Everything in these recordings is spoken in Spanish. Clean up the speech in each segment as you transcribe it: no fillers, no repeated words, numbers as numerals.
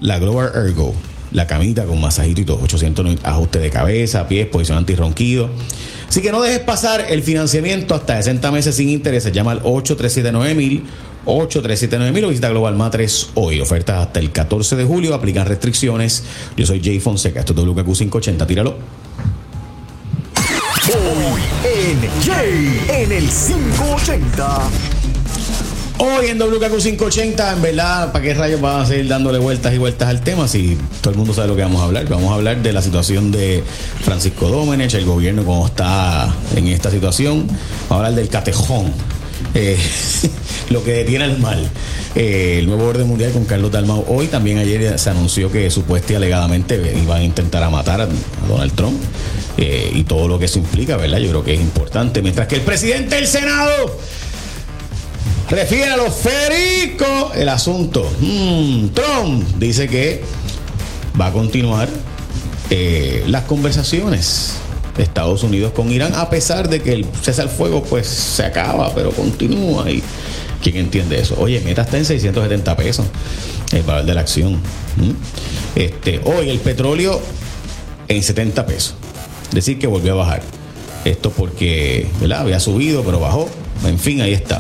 la Global Ergo, la camita con masajito y todo, 890, ajuste de cabeza, pies, posición antirronquido. Así que no dejes pasar el financiamiento hasta 60 meses sin intereses. Llama al 837-9000, 837-9000 o visita Global Matres hoy. Ofertas hasta el 14 de julio, aplican restricciones. Yo soy Jay Fonseca, esto es WKQ580, tíralo. Hoy en Jay en el 580. Hoy en WKQ580, en verdad, ¿para qué rayos van a seguir dándole vueltas y vueltas al tema? Si todo el mundo sabe lo que vamos a hablar. Vamos a hablar de la situación de Francisco Domenech, el gobierno cómo está en esta situación. Vamos a hablar del catejón, lo que detiene al mal. El nuevo orden mundial con Carlos Dalmau. Hoy también ayer se anunció que supuestamente y alegadamente iban a intentar matar a Donald Trump. Y todo lo que eso implica, ¿verdad? Yo creo que es importante. Mientras que el presidente del Senado refiere a los fericos el asunto. Trump dice que va a continuar las conversaciones de Estados Unidos con Irán, a pesar de que el cese al fuego pues se acaba, pero continúa. Y ¿quién entiende eso? Oye, meta está en 670 pesos el valor de la acción. Hoy el petróleo en 70 pesos. Es decir, que volvió a bajar. Esto porque, ¿verdad?, había subido, pero bajó. En fin, ahí está.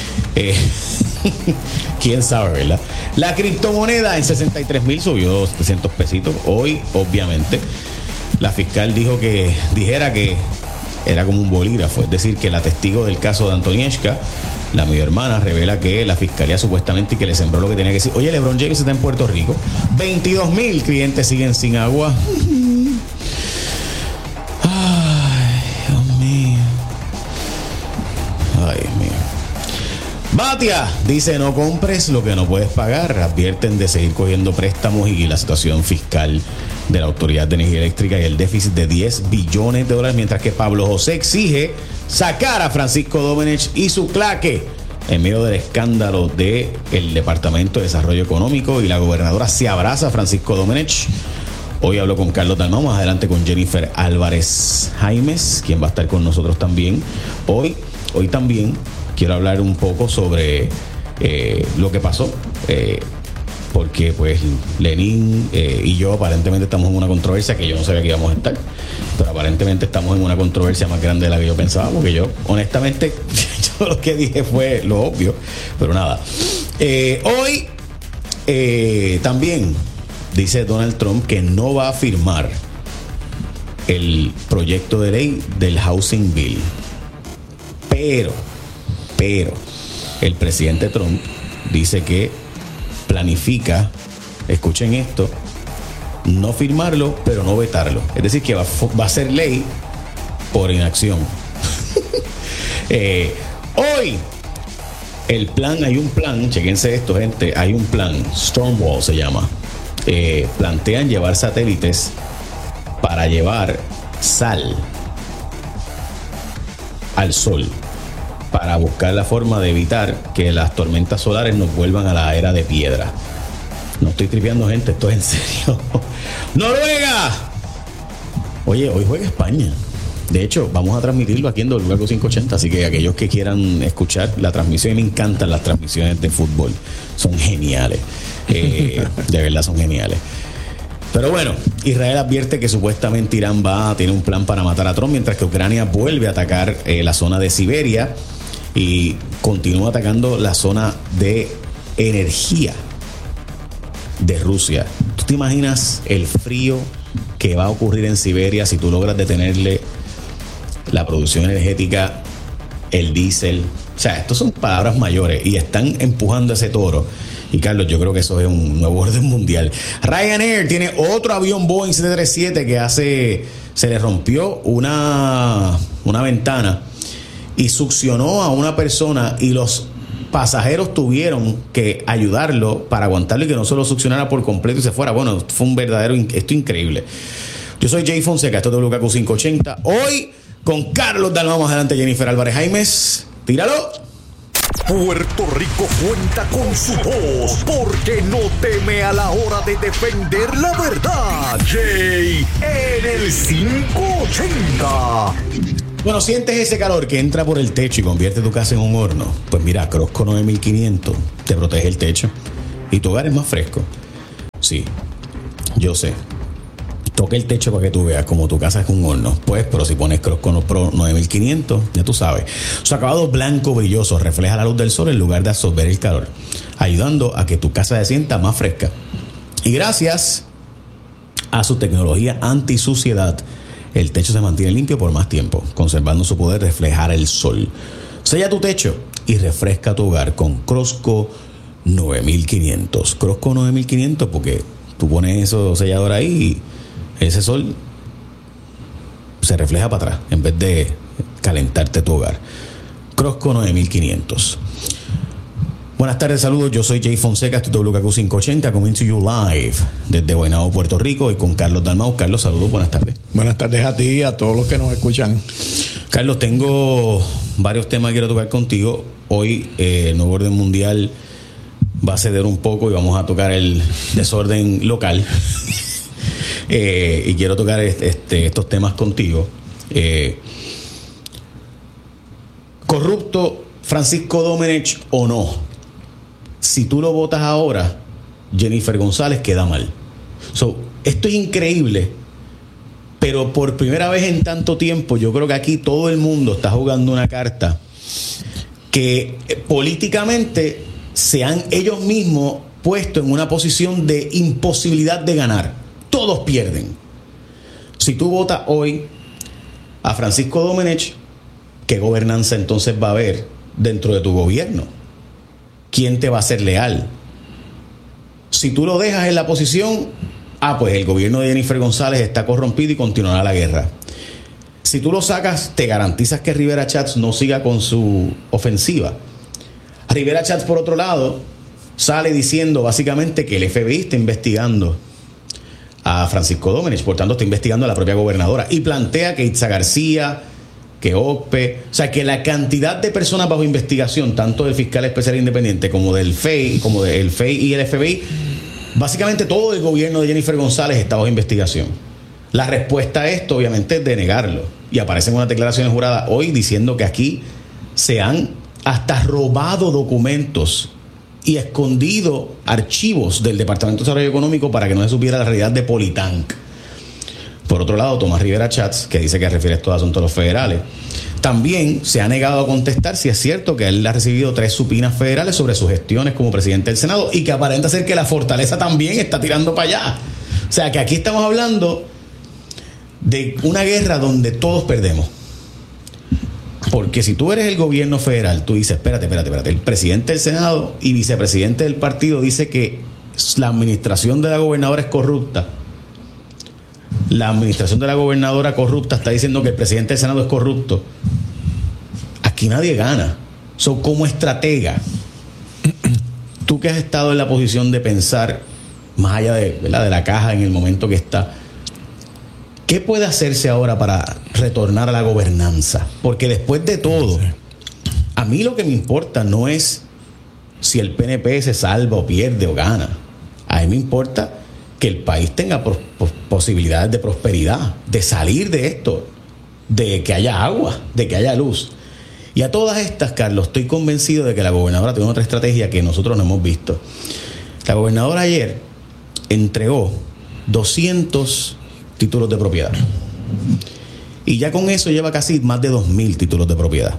Quién sabe, ¿verdad? La criptomoneda en 63,000 subió 700 pesitos. Hoy, obviamente, la fiscal dijera que era como un bolígrafo. Es decir, que la testigo del caso de Antonieshka, la medio hermana, revela que la fiscalía supuestamente que le sembró lo que tenía que decir. Oye, LeBron James está en Puerto Rico. 22,000 clientes siguen sin agua. Batia dice: no compres lo que no puedes pagar. Advierten de seguir cogiendo préstamos y la situación fiscal de la Autoridad de Energía Eléctrica y el déficit de $10 billones, mientras que Pablo José exige sacar a Francisco Domenech y su claque en medio del escándalo del Departamento de Desarrollo Económico, y la gobernadora se abraza a Francisco Domenech. Hoy hablo con Carlos Dalmau, más adelante con Jennifer Álvarez Jaimes, quien va a estar con nosotros también. Hoy también quiero hablar un poco sobre lo que pasó, porque pues Lenín y yo aparentemente estamos en una controversia que yo no sabía que íbamos a estar, pero aparentemente estamos en una controversia más grande de la que yo pensaba, porque yo honestamente yo lo que dije fue lo obvio, pero nada. Hoy también dice Donald Trump que no va a firmar el proyecto de ley del Housing Bill, pero el presidente Trump dice que planifica, escuchen esto, no firmarlo, pero no vetarlo. Es decir, que va a ser ley por inacción. Hoy, hay un plan, chequense esto, gente, hay un plan, Stonewall se llama. Plantean llevar satélites para llevar sal al sol, para buscar la forma de evitar que las tormentas solares nos vuelvan a la era de piedra. No estoy tripeando, gente, esto es en serio. ¡Noruega! Oye, hoy juega España. De hecho, vamos a transmitirlo aquí en WKQ580, así que aquellos que quieran escuchar la transmisión, me encantan las transmisiones de fútbol, son geniales. De verdad son geniales. Pero bueno, Israel advierte que supuestamente Irán tiene un plan para matar a Trump, mientras que Ucrania vuelve a atacar la zona de Siberia y continúa atacando la zona de energía de Rusia. ¿Tú te imaginas el frío que va a ocurrir en Siberia si tú logras detenerle la producción energética, el diésel? O sea, estos son palabras mayores y están empujando ese toro. Y Carlos, yo creo que eso es un nuevo orden mundial. Ryanair tiene otro avión Boeing 737 que se le rompió una ventana y succionó a una persona, y los pasajeros tuvieron que ayudarlo para aguantarlo y que no se lo succionara por completo y se fuera. Bueno, fue un verdadero, esto increíble. Yo soy Jay Fonseca, esto es WKQ580. Hoy con Carlos Dalmau, más adelante Jennifer Álvarez Jaimes. Tíralo. Puerto Rico cuenta con su voz, porque no teme a la hora de defender la verdad. Jay en el 580. Bueno, sientes ese calor que entra por el techo y convierte tu casa en un horno. Pues mira, Crosco 9500 te protege el techo y tu hogar es más fresco. Sí, yo sé. Toque el techo para que tú veas como tu casa es un horno. Pues, pero si pones Croscono Pro 9500, ya tú sabes. Su acabado blanco brilloso refleja la luz del sol en lugar de absorber el calor, ayudando a que tu casa se sienta más fresca. Y gracias a su tecnología antisuciedad, el techo se mantiene limpio por más tiempo, conservando su poder de reflejar el sol. Sella tu techo y refresca tu hogar con Crosco 9500. Crosco 9500 porque tú pones eso sellador ahí y ese sol se refleja para atrás en vez de calentarte tu hogar. Crosco 9500. Buenas tardes, saludos. Yo soy Jay Fonseca, estoy WKQ 580, coming to you live desde Guaynabo, Puerto Rico, y con Carlos Dalmau. Carlos, saludos, buenas tardes. Buenas tardes a ti y a todos los que nos escuchan. Carlos, tengo varios temas que quiero tocar contigo. Hoy el nuevo orden mundial va a ceder un poco y vamos a tocar el desorden local. Y quiero tocar estos temas contigo. ¿Corrupto Francisco Domenech o no? Si tú lo votas ahora, Jennifer González queda mal. Esto es increíble, pero por primera vez en tanto tiempo, yo creo que aquí todo el mundo está jugando una carta que políticamente se han ellos mismos puesto en una posición de imposibilidad de ganar. Todos pierden. Si tú votas hoy a Francisco Domenech, ¿qué gobernanza entonces va a haber dentro de tu gobierno? ¿Quién te va a ser leal? Si tú lo dejas en la posición, pues el gobierno de Jennifer González está corrompido y continuará la guerra. Si tú lo sacas, te garantizas que Rivera Schatz no siga con su ofensiva. Rivera Schatz, por otro lado, sale diciendo básicamente que el FBI está investigando a Francisco Domenech, por tanto está investigando a la propia gobernadora, y plantea que Itza García, que OCPE, o sea, que la cantidad de personas bajo investigación, tanto del fiscal especial independiente como del FEI, como del FEI y el FBI, básicamente todo el gobierno de Jennifer González está bajo investigación. La respuesta a esto, obviamente, es de negarlo. Y aparecen unas declaraciones juradas hoy diciendo que aquí se han hasta robado documentos y escondido archivos del Departamento de Desarrollo Económico para que no se supiera la realidad de Politank. Por otro lado, Tomás Rivera Schatz, que dice que refiere estos asuntos a los federales, también se ha negado a contestar si es cierto que él ha recibido 3 supinas federales sobre sus gestiones como presidente del Senado y que aparenta ser que la fortaleza también está tirando para allá. O sea, que aquí estamos hablando de una guerra donde todos perdemos. Porque si tú eres el gobierno federal, tú dices, espérate, el presidente del Senado y vicepresidente del partido dice que la administración de la gobernadora es corrupta. La administración de la gobernadora corrupta está diciendo que el presidente del Senado es corrupto. Aquí nadie gana. Como estratega, tú que has estado en la posición de pensar más allá de la caja en el momento que está, ¿qué puede hacerse ahora para retornar a la gobernanza? Porque después de todo, a mí lo que me importa no es si el PNP se salva o pierde o gana. A mí me importa que el país tenga posibilidades de prosperidad, de salir de esto, de que haya agua, de que haya luz. Y a todas estas, Carlos, estoy convencido de que la gobernadora tiene otra estrategia que nosotros no hemos visto. La gobernadora ayer entregó 200 títulos de propiedad. Y ya con eso lleva casi más de 2,000 títulos de propiedad.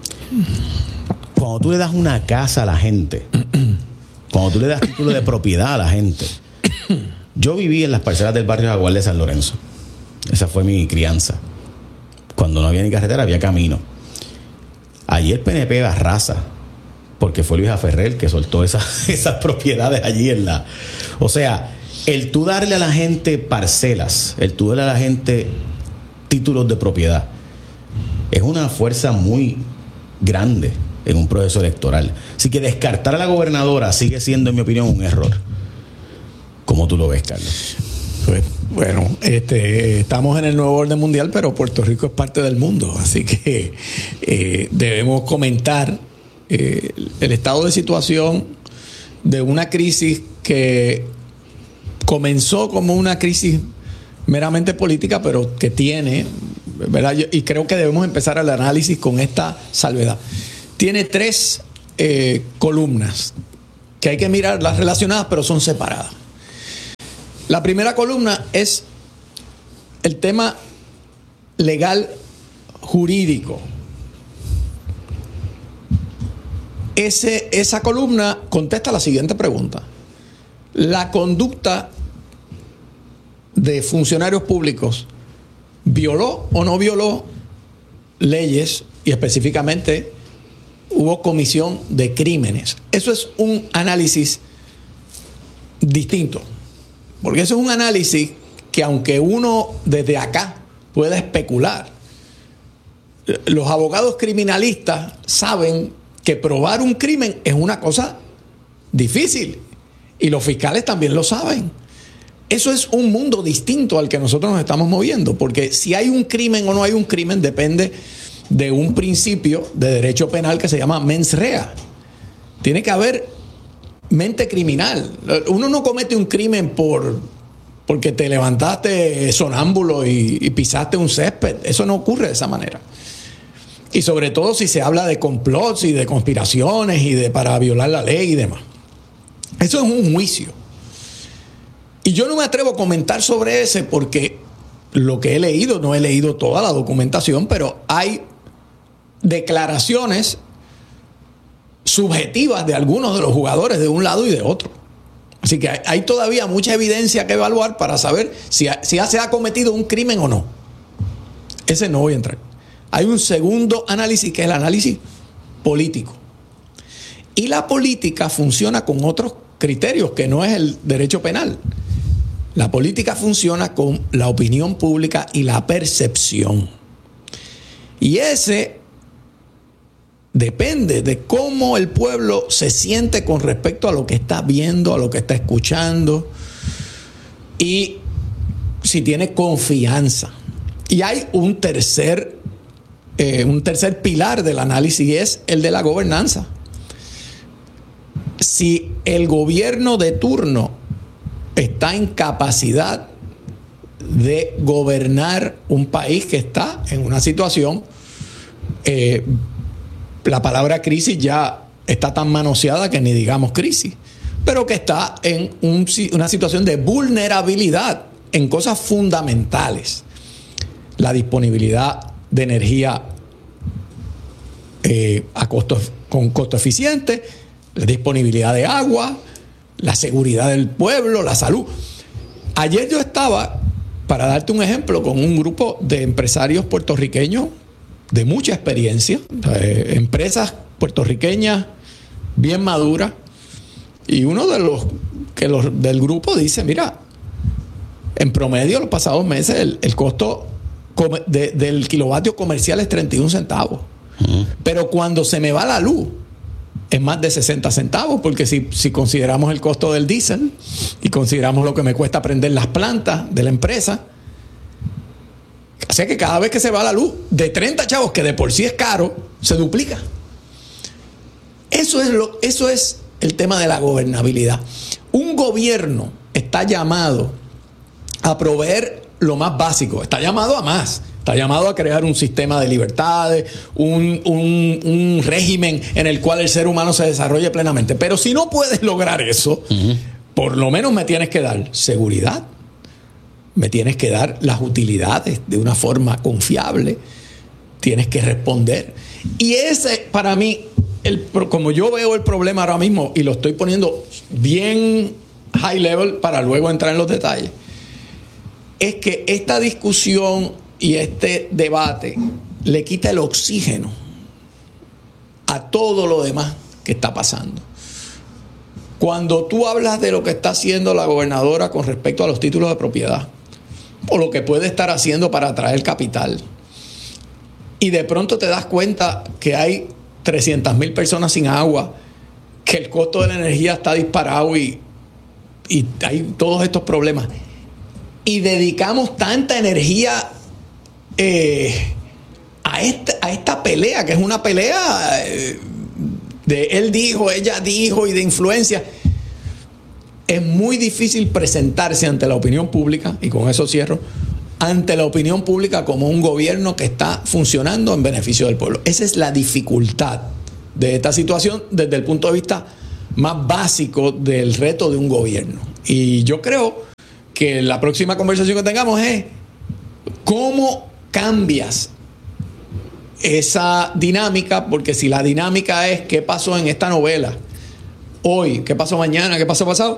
Cuando tú le das una casa a la gente, cuando tú le das títulos de propiedad a la gente. Yo viví en las parcelas del barrio Jaguar de San Lorenzo. Esa fue mi crianza. Cuando no había ni carretera, había camino. Allí el PNP arrasa, porque fue Luis Aferrer que soltó esas propiedades allí en la... O sea, el tú darle a la gente parcelas, el tú darle a la gente títulos de propiedad, es una fuerza muy grande en un proceso electoral. Así que descartar a la gobernadora sigue siendo, en mi opinión, un error. ¿Cómo tú lo ves, Carlos? Pues, bueno, estamos en el nuevo orden mundial, pero Puerto Rico es parte del mundo, así que debemos comentar el estado de situación de una crisis que comenzó como una crisis meramente política, pero que tiene, ¿verdad? Y creo que debemos empezar el análisis con esta salvedad. Tiene 3 columnas que hay que mirarlas relacionadas, pero son separadas. La primera columna es el tema legal jurídico. Esa columna contesta la siguiente pregunta: ¿la conducta de funcionarios públicos violó o no violó leyes, y específicamente hubo comisión de crímenes? Eso es un análisis distinto, porque eso es un análisis que, aunque uno desde acá pueda especular, los abogados criminalistas saben que probar un crimen es una cosa difícil, y los fiscales también lo saben. Eso es un mundo distinto al que nosotros nos estamos moviendo, porque si hay un crimen o no hay un crimen depende de un principio de derecho penal que se llama mens rea. Tiene que haber mente criminal. Uno no comete un crimen porque te levantaste sonámbulo y pisaste un césped. Eso no ocurre de esa manera. Y sobre todo si se habla de complots y de conspiraciones y para violar la ley y demás. Eso es un juicio. Y yo no me atrevo a comentar sobre ese porque lo que he leído, no he leído toda la documentación, pero hay declaraciones subjetivas de algunos de los jugadores de un lado y de otro. Así que hay todavía mucha evidencia que evaluar para saber si se ha cometido un crimen o no. Ese no voy a entrar. Hay un segundo análisis, que es el análisis político. Y la política funciona con otros criterios que no es el derecho penal. La política funciona con la opinión pública y la percepción. Y ese depende de cómo el pueblo se siente con respecto a lo que está viendo, a lo que está escuchando, y si tiene confianza. Y hay un tercer pilar del análisis, y es el de la gobernanza. Si el gobierno de turno está en capacidad de gobernar un país que está en una situación, la palabra crisis ya está tan manoseada que ni digamos crisis, pero que está en una situación de vulnerabilidad en cosas fundamentales: la disponibilidad de energía con costo eficiente, la disponibilidad de agua, la seguridad del pueblo, la salud. Ayer yo estaba, para darte un ejemplo, con un grupo de empresarios puertorriqueños de mucha experiencia, empresas puertorriqueñas bien maduras, y uno de del grupo dice: mira, en promedio los pasados meses el costo del kilovatio comercial es 31 centavos. Pero cuando se me va la luz es más de 60 centavos, porque si consideramos el costo del diésel y consideramos lo que me cuesta prender las plantas de la empresa, o sea que cada vez que se va la luz, de 30 chavos, que de por sí es caro, se duplica. Eso es el tema de la gobernabilidad. Un gobierno está llamado a proveer lo más básico, está llamado a más. Está llamado a crear un sistema de libertades, un régimen en el cual el ser humano se desarrolle plenamente. Pero si no puedes lograr eso, por lo menos me tienes que dar seguridad, me tienes que dar las utilidades de una forma confiable, tienes que responder. Y ese, para mí, como yo veo el problema ahora mismo, y lo estoy poniendo bien high level para luego entrar en los detalles, es que esta discusión y este debate le quita el oxígeno a todo lo demás que está pasando. Cuando tú hablas de lo que está haciendo la gobernadora con respecto a los títulos de propiedad, o lo que puede estar haciendo para atraer capital, y de pronto te das cuenta que hay 300,000 personas sin agua, que el costo de la energía está disparado y hay todos estos problemas, y dedicamos tanta energía a esta pelea, que es una pelea de él dijo, ella dijo, y de influencia, es muy difícil presentarse ante la opinión pública, y con eso cierro, ante la opinión pública como un gobierno que está funcionando en beneficio del pueblo. Esa es la dificultad de esta situación desde el punto de vista más básico del reto de un gobierno. Y yo creo que la próxima conversación que tengamos es cómo cambias esa dinámica, porque si la dinámica es qué pasó en esta novela hoy, qué pasó mañana, qué pasó pasado,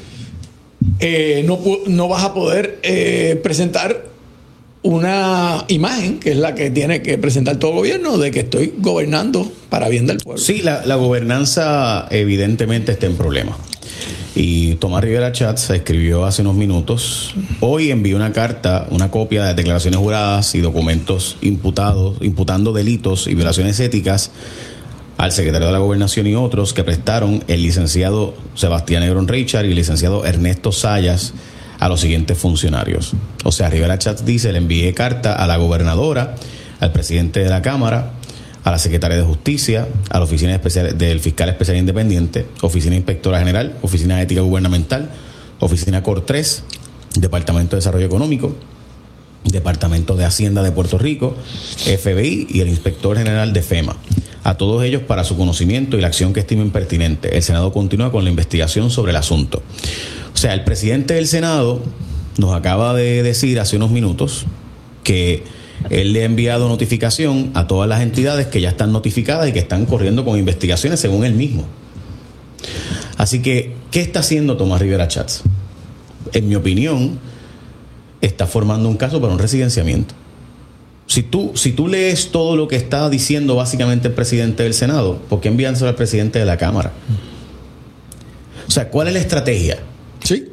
no vas a poder presentar una imagen que es la que tiene que presentar todo el gobierno de que estoy gobernando para bien del pueblo. Sí, la gobernanza evidentemente está en problemas. Y Tomás Rivera Schatz escribió hace unos minutos: hoy envió una carta, una copia de declaraciones juradas y documentos imputando delitos y violaciones éticas al secretario de la Gobernación y otros que prestaron el licenciado Sebastián Negrón Richard y el licenciado Ernesto Sayas a los siguientes funcionarios. O sea, Rivera Schatz dice: le envié carta a la gobernadora, al presidente de la Cámara, a la secretaria de Justicia, a la Oficina Especial del Fiscal Especial Independiente, Oficina Inspectora General, Oficina de Ética Gubernamental, Oficina COR 3, Departamento de Desarrollo Económico, Departamento de Hacienda de Puerto Rico, FBI y el Inspector General de FEMA. A todos ellos para su conocimiento y la acción que estimen pertinente. El Senado continúa con la investigación sobre el asunto. O sea, el presidente del Senado nos acaba de decir hace unos minutos que él le ha enviado notificación a todas las entidades que ya están notificadas y que están corriendo con investigaciones según él mismo. Así que, ¿qué está haciendo Tomás Rivera Schatz? En mi opinión, está formando un caso para un residenciamiento. Si tú lees todo lo que está diciendo básicamente el presidente del Senado, ¿por qué enviándoselo al presidente de la Cámara? O sea, ¿cuál es la estrategia? Sí.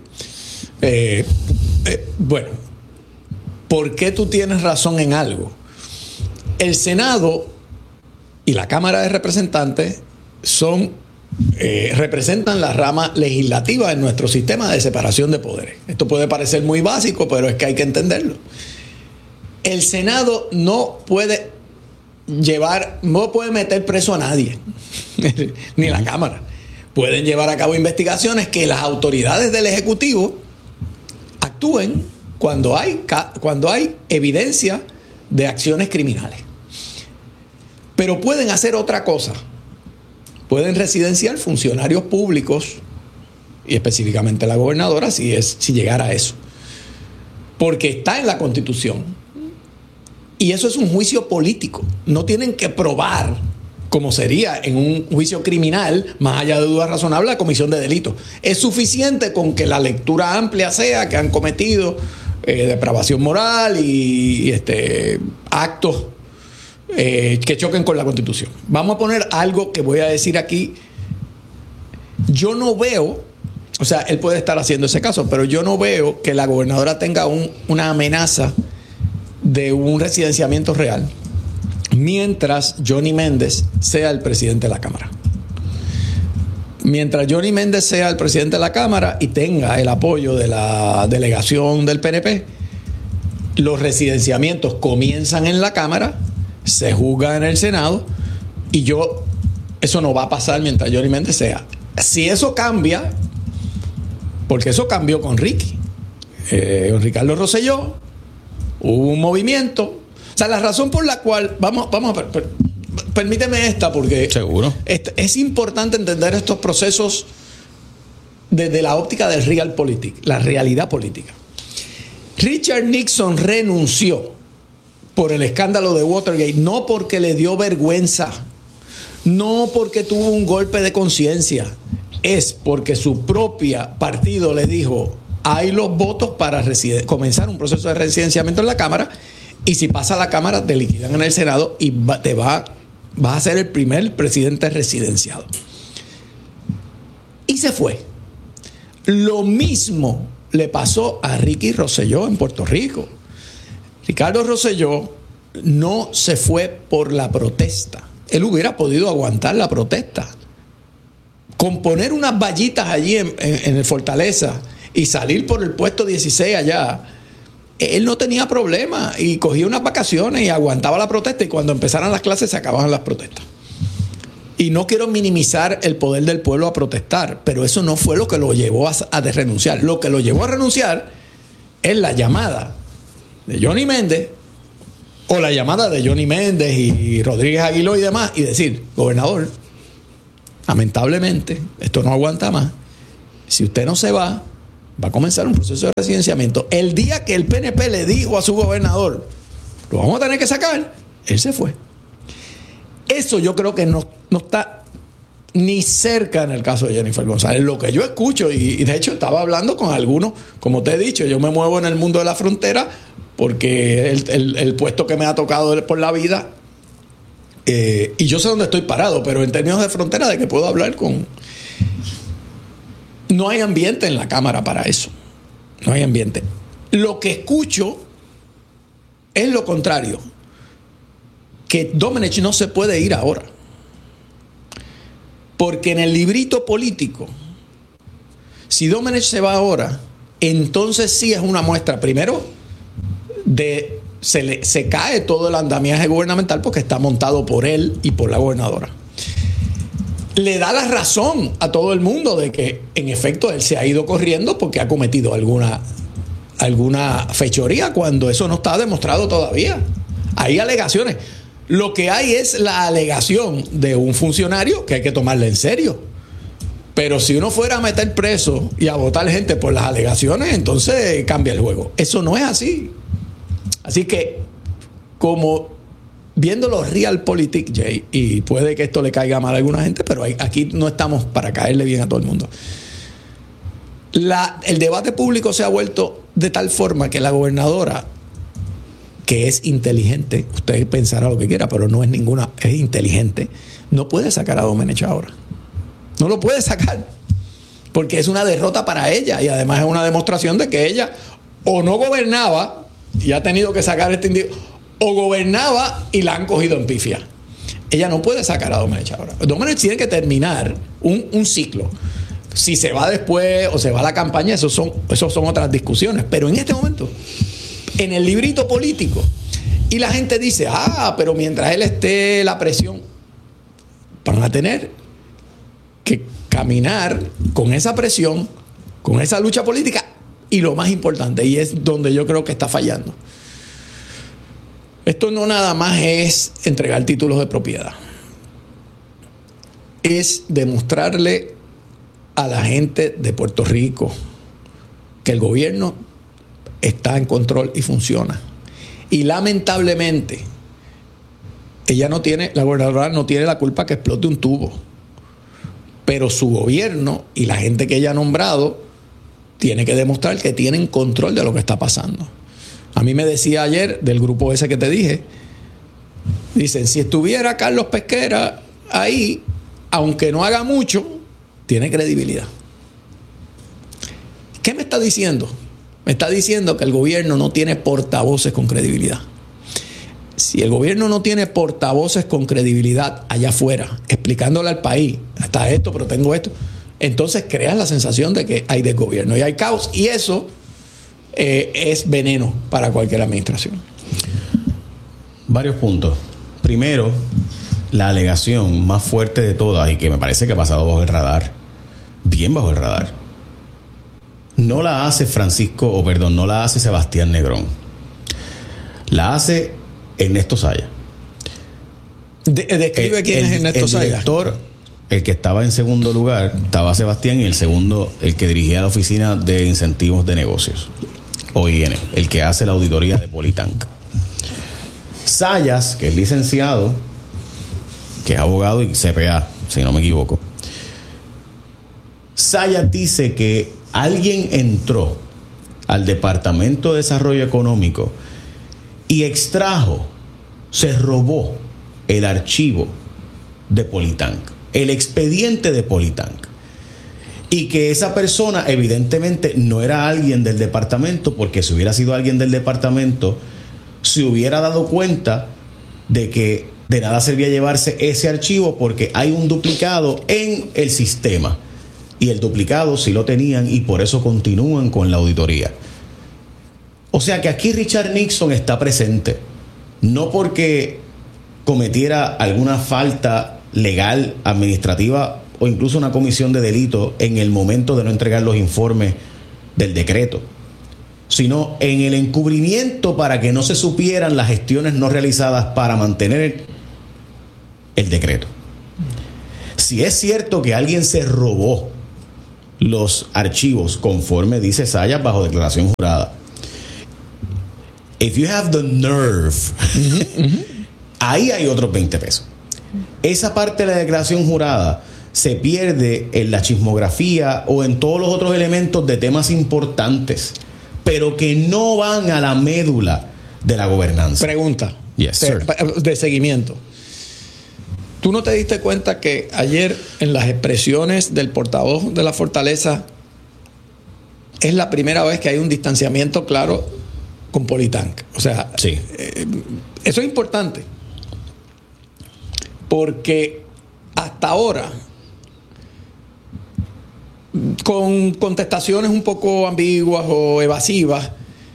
Bueno, ¿por qué tú tienes razón en algo? El Senado y la Cámara de Representantes representan la rama legislativa en nuestro sistema de separación de poderes. Esto puede parecer muy básico, pero es que hay que entenderlo. El Senado no puede meter preso a nadie, ni la Cámara. Pueden llevar a cabo investigaciones que las autoridades del Ejecutivo actúen cuando hay evidencia de acciones criminales. Pero pueden hacer otra cosa. Pueden residenciar funcionarios públicos, y específicamente la gobernadora, si llegara a eso. Porque está en la Constitución. Y eso es un juicio político. No tienen que probar, como sería en un juicio criminal, más allá de dudas razonables, la comisión de delitos. Es suficiente con que la lectura amplia sea que han cometido depravación moral y actos que choquen con la Constitución. Vamos a poner algo que voy a decir aquí. Yo no veo, o sea, él puede estar haciendo ese caso, pero yo no veo que la gobernadora tenga una amenaza de un residenciamiento real mientras Johnny Méndez sea el presidente de la Cámara. Mientras Johnny Méndez sea el presidente de la Cámara y tenga el apoyo de la delegación del PNP, los residenciamientos comienzan en la Cámara, se juzgan en el Senado y eso no va a pasar mientras Johnny Méndez sea. Si eso cambia, porque eso cambió con Ricky, Ricardo Rosselló, hubo un movimiento. O sea, la razón por la cual vamos a permíteme esta, porque seguro es importante entender estos procesos desde la óptica del realpolitik, la realidad política. Richard Nixon renunció por el escándalo de Watergate, no porque le dio vergüenza, no porque tuvo un golpe de conciencia, es porque su propio partido le dijo: hay los votos para comenzar un proceso de residenciamiento en la Cámara, y si pasa a la Cámara te liquidan en el Senado y vas a ser el primer presidente residenciado. Y se fue. Lo mismo le pasó a Ricky Rosselló en Puerto Rico. Ricardo Rosselló no se fue por la protesta. Él hubiera podido aguantar la protesta. Con poner unas vallitas allí en el Fortaleza y salir por el puesto 16 allá, él no tenía problema y cogía unas vacaciones y aguantaba la protesta, y cuando empezaran las clases se acababan las protestas. Y no quiero minimizar el poder del pueblo a protestar, pero eso no fue lo que lo llevó a renunciar. Lo que lo llevó a renunciar es la llamada de Johnny Méndez, o la llamada de Johnny Méndez y Rodríguez Aguiló y demás, y decir: gobernador, lamentablemente esto no aguanta más. Si usted no se va, va a comenzar un proceso de residenciamiento. El día que el PNP le dijo a su gobernador, lo vamos a tener que sacar, él se fue. Eso yo creo que no está ni cerca en el caso de Jennifer González. Lo que yo escucho, y de hecho estaba hablando con algunos, como te he dicho, yo me muevo en el mundo de la frontera porque el puesto que me ha tocado por la vida, y yo sé dónde estoy parado, pero en términos de frontera, de que puedo hablar con... No hay ambiente en la Cámara para eso. No hay ambiente. Lo que escucho es lo contrario, que Domenech no se puede ir ahora. Porque en el librito político, si Domenech se va ahora, entonces sí es una muestra, primero, de se cae todo el andamiaje gubernamental porque está montado por él y por la gobernadora. Le da la razón a todo el mundo de que, en efecto, él se ha ido corriendo porque ha cometido alguna fechoría cuando eso no está demostrado todavía. Hay alegaciones. Lo que hay es la alegación de un funcionario que hay que tomarla en serio. Pero si uno fuera a meter preso y a votar gente por las alegaciones, entonces cambia el juego. Eso no es así. Así que, como viéndolo realpolitik, Jay, y puede que esto le caiga mal a alguna gente, pero aquí no estamos para caerle bien a todo el mundo. El debate público se ha vuelto de tal forma que la gobernadora, que es inteligente, usted pensará lo que quiera, pero no es ninguna, es inteligente, no puede sacar a Domenech ahora. No lo puede sacar, porque es una derrota para ella, y además es una demostración de que ella o no gobernaba y ha tenido que sacar este individuo, o gobernaba y la han cogido en pifia. Ella no puede sacar a Domenech ahora. Domenech tiene que terminar un ciclo. Si se va después o se va a la campaña, esos son otras discusiones. Pero en este momento, en el librito político, y la gente dice, pero mientras él esté, la presión, van a tener que caminar con esa presión, con esa lucha política, y lo más importante, y es donde yo creo que está fallando. Esto no nada más es entregar títulos de propiedad. Es demostrarle a la gente de Puerto Rico que el gobierno está en control y funciona. Y lamentablemente, la gobernadora no tiene la culpa que explote un tubo. Pero su gobierno y la gente que ella ha nombrado tiene que demostrar que tienen control de lo que está pasando. A mí me decía ayer, del grupo ese que te dije, dicen, si estuviera Carlos Pesquera ahí, aunque no haga mucho, tiene credibilidad. ¿Qué me está diciendo? Me está diciendo que el gobierno no tiene portavoces con credibilidad. Si el gobierno no tiene portavoces con credibilidad allá afuera, explicándole al país, está esto, pero tengo esto, entonces creas la sensación de que hay desgobierno y hay caos, y eso es veneno para cualquier administración. Varios puntos. Primero, la alegación más fuerte de todas, y que me parece que ha pasado bajo el radar, bien bajo el radar, no la hace no la hace Sebastián Negrón, la hace Ernesto Saya. Describe quién es Ernesto Saya. El director, el que estaba en segundo lugar, estaba Sebastián, y el segundo, el que dirigía la Oficina de Incentivos de Negocios, OIN, el que hace la auditoría de Politank. Sayas, que es licenciado, que es abogado y CPA, si no me equivoco. Sayas dice que alguien entró al Departamento de Desarrollo Económico y se robó el archivo de Politank, el expediente de Politank, y que esa persona evidentemente no era alguien del departamento, porque si hubiera sido alguien del departamento se hubiera dado cuenta de que de nada servía llevarse ese archivo, porque hay un duplicado en el sistema, y el duplicado sí lo tenían, y por eso continúan con la auditoría. O sea que aquí Richard Nixon está presente, no porque cometiera alguna falta legal, administrativa o incluso una comisión de delito en el momento de no entregar los informes del decreto, sino en el encubrimiento para que no se supieran las gestiones no realizadas para mantener el decreto. Si es cierto que alguien se robó los archivos conforme dice Sayas bajo declaración jurada. If you have the nerve, ahí hay otros 20 pesos. Esa parte de la declaración jurada se pierde en la chismografía o en todos los otros elementos de temas importantes, pero que no van a la médula de la gobernanza. Pregunta. Yes, sir. De seguimiento. ¿Tú no te diste cuenta que ayer en las expresiones del portavoz de la Fortaleza es la primera vez que hay un distanciamiento claro con Politank? O sea, sí. Eso es importante. Porque hasta ahora, con contestaciones un poco ambiguas o evasivas,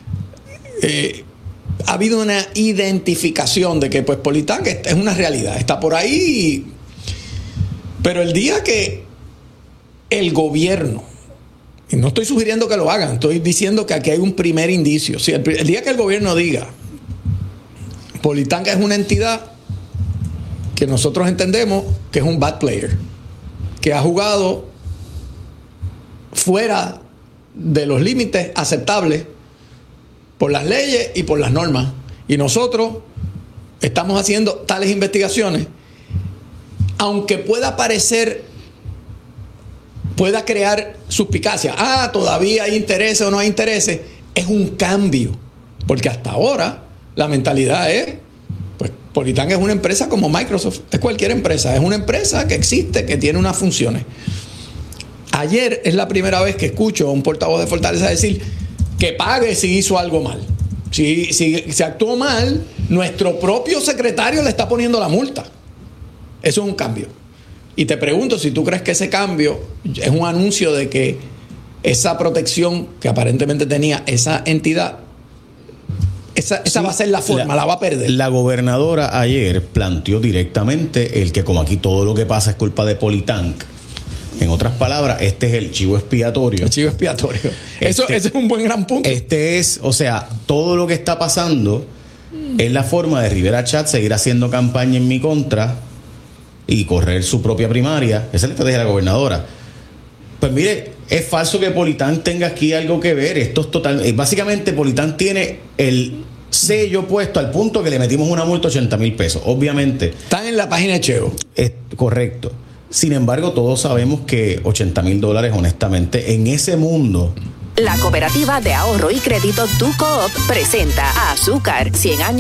ha habido una identificación de que pues Politank es una realidad, está por ahí. Pero el día que el gobierno, y no estoy sugiriendo que lo hagan, estoy diciendo que aquí hay un primer indicio. Si el día que el gobierno diga Politank es una entidad que nosotros entendemos que es un bad player, que ha jugado fuera de los límites aceptables por las leyes y por las normas, y nosotros estamos haciendo tales investigaciones, aunque pueda parecer, pueda crear suspicacia, todavía hay intereses o no hay intereses, es un cambio, porque hasta ahora la mentalidad es, pues Politank es una empresa como Microsoft, es cualquier empresa, es una empresa que existe, que tiene unas funciones. Ayer es la primera vez que escucho a un portavoz de Fortaleza decir que pague si hizo algo mal. Si se actuó mal, nuestro propio secretario le está poniendo la multa. Eso es un cambio. Y te pregunto si tú crees que ese cambio es un anuncio de que esa protección que aparentemente tenía esa entidad, esa va a ser la forma, la va a perder. La gobernadora ayer planteó directamente el que como aquí todo lo que pasa es culpa de Politank. En otras palabras, este es el chivo expiatorio. El chivo expiatorio. Ese es un buen gran punto. O sea, todo lo que está pasando es la forma de Rivera Chat seguir haciendo campaña en mi contra y correr su propia primaria. Esa es la estrategia de la gobernadora. Pues mire, es falso que Politank tenga aquí algo que ver. Esto es total. Básicamente, Politank tiene el sello puesto al punto que le metimos una multa de 80,000 pesos. Obviamente. Están en la página de Cheo. Es correcto. Sin embargo, todos sabemos que $80,000, honestamente, en ese mundo. La Cooperativa de Ahorro y Crédito Tu Coop presenta a Azúcar 100 años